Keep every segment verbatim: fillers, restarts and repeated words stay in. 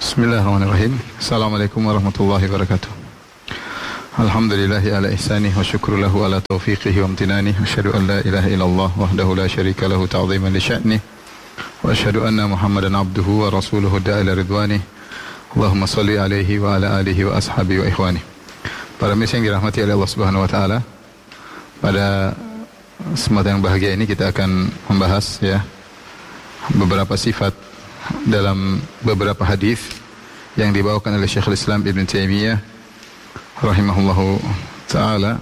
Bismillahirrahmanirrahim. Assalamualaikum warahmatullahi wabarakatuh. Alhamdulillahi ala ihsanih wa syukru lahu ala taufiqihi wa amtinanih. Wa asyhadu an la ilaha illallah wahdahu la syarika lahu ta'ziman li sya'nih. Wa asyhadu anna Muhammadan abduhu wa rasuluhu da'ila ridwanih. Allahumma salli alaihi wa ala alihi wa ashabihi wa ikhwanih. Para misi yang dirahmati oleh Allah Subhanahu wa taala, pada kesempatan yang bahagia ini kita akan membahas ya beberapa sifat dalam beberapa hadis yang dibawakan oleh Syekhul Islam Ibn Taimiyah rahimahullahu taala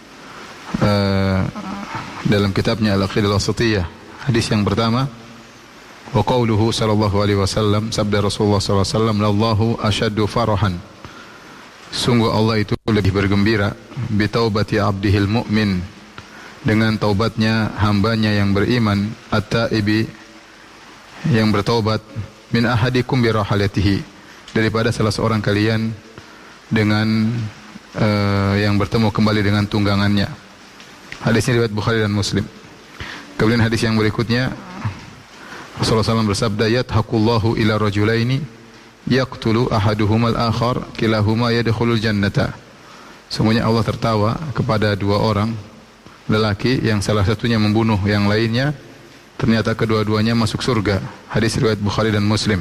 uh, dalam kitabnya Al-Aqidah Al-Wasithiyah. Hadis yang pertama, wa qauluhu sallallahu alaihi wasallam, sabda Rasulullah sallallahu alaihi wasallam, "Lallahu asyaddu farahan." Sungguh Allah itu lebih bergembira bi taubati abdihil mu'min, dengan taubatnya hambanya yang beriman, at-taibi, yang bertaubat, min ahadikum bi rahalatihi, daripada salah seorang kalian dengan uh, yang bertemu kembali dengan tunggangannya. Hadisnya riwayat Bukhari dan Muslim. Kemudian hadis yang berikutnya, Rasulullah sallallahu alaihi wasallam bersabda, "Yadhaqullahu ila rajulaini yaqtulu ahaduhumal akhar kilahuma yadkhulul jannata." Sungguhnya Allah tertawa kepada dua orang lelaki yang salah satunya membunuh yang lainnya, ternyata kedua-duanya masuk surga. Hadis riwayat Bukhari dan Muslim.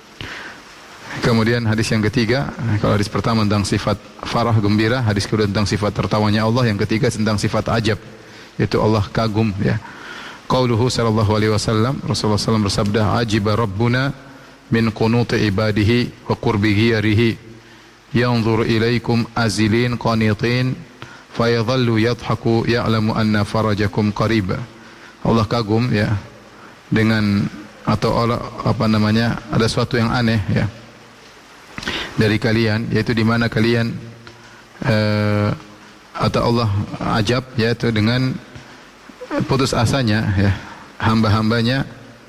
Kemudian hadis yang ketiga, kalau hadis pertama tentang sifat farah gembira, hadis kedua tentang sifat tertawanya Allah, yang ketiga tentang sifat ajab, yaitu Allah kagum ya. Qauluhu sallallahu alaihi wasallam, Rasulullah sallallahu alaihi wasallam bersabda, "Ajiba rabbuna min qunuti ibadihi wa qurbi ghiyarihi, yanzur ilaikum azilin qanitin fayadhallu yadhaku ya'lamu anna farajakum qariba." Allah kagum ya dengan, atau Allah, apa namanya, ada sesuatu yang aneh ya dari kalian, yaitu di mana kalian uh, atau Allah ajab, yaitu dengan putus asanya ya hamba-hambanya,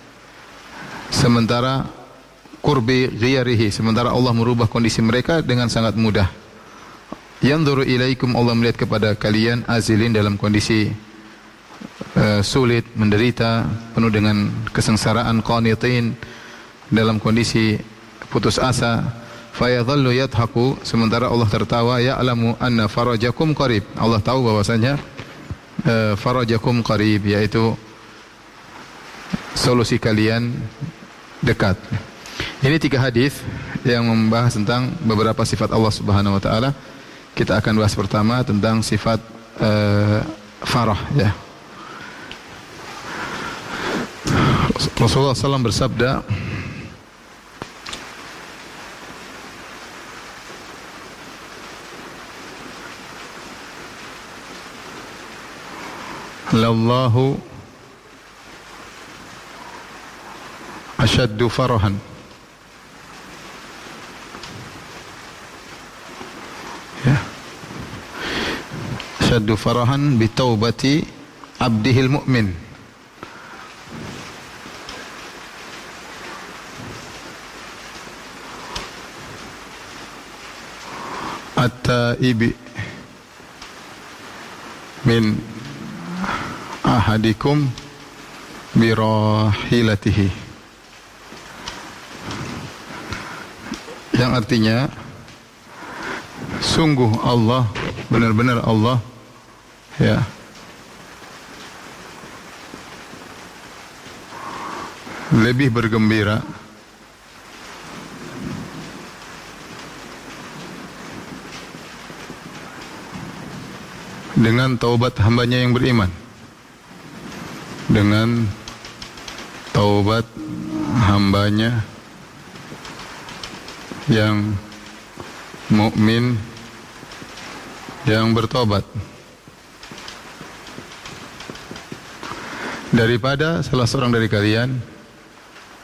sementara qurbi ghiyarihi, sementara Allah merubah kondisi mereka dengan sangat mudah. Yanzuru ilaikum, Allah melihat kepada kalian, azilin, dalam kondisi Uh, sulit, menderita, penuh dengan kesengsaraan, qanitin, dalam kondisi putus asa, fayadhallu yadhaku, sementara Allah tertawa, ya'lamu anna farajakum qarib, Allah tahu bahwasanya uh, farajakum qarib, yaitu solusi kalian dekat. Ini tiga hadis yang membahas tentang beberapa sifat Allah Subhanahu wa taala. Kita akan bahas pertama tentang sifat uh, farah ya. Rasulullah sallallahu alaihi wasallam bersabda, "Lallahu asyaddu farahan." Ya. Asyaddu farahan bi taubati abdihil mu'min. At-taibi min ahadikum birahilatihi, yang artinya sungguh Allah, benar-benar Allah ya lebih bergembira dengan taubat hambanya yang beriman, dengan taubat hambanya yang mukmin yang bertobat, daripada salah seorang dari kalian